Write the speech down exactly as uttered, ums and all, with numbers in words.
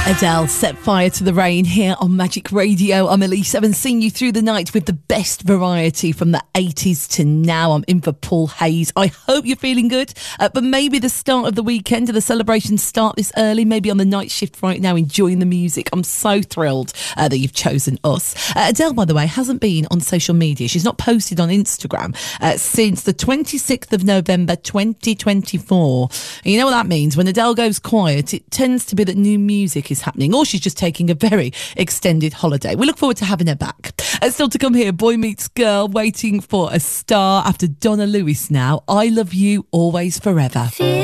Adele, Set Fire to the Rain here on Magic Radio. I'm Elise. I've been seeing you through the night with the best variety from the eighties to now. I'm in for Paul Hayes. I hope you're feeling good, uh, but maybe the start of the weekend, do the celebrations start this early, maybe on the night shift right now, enjoying the music. I'm so thrilled uh, that you've chosen us. Uh, Adele, by the way, hasn't been on social media. She's not posted on Instagram uh, since the twenty-sixth of November twenty twenty-four. And you know what that means? When Adele goes quiet, it tends to be that new music is happening, or she's just taking a very extended holiday. We look forward to having her back. Uh, still to come here, Boy Meets Girl, Waiting for a Star after Donna Lewis now. I Love You Always Forever. Feel